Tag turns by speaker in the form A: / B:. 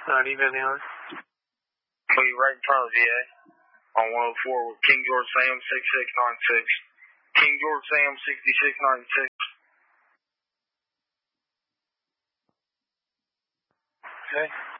A: Anything else?
B: Well, you're right in front of the VA on 104 with King George Sam 6696. King George Sam 6696.
A: Okay.